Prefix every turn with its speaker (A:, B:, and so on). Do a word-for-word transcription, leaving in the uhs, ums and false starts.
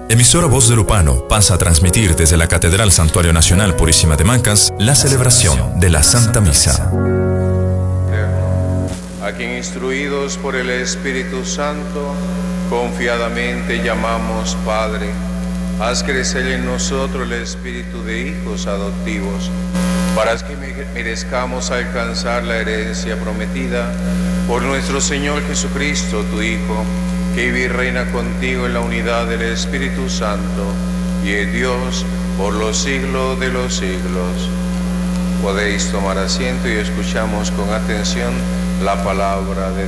A: Emisora Voz de Lupano pasa a transmitir desde la Catedral Santuario Nacional Purísima de Mancas la celebración de la Santa Misa.
B: A quien, instruidos por el Espíritu Santo, confiadamente llamamos Padre, haz crecer en nosotros el espíritu de hijos adoptivos, para que merezcamos alcanzar la herencia prometida por nuestro Señor Jesucristo, tu Hijo, que vive y reina contigo en la unidad del Espíritu Santo, y es Dios por los siglos de los siglos. Podéis tomar asiento y escuchamos con atención la palabra de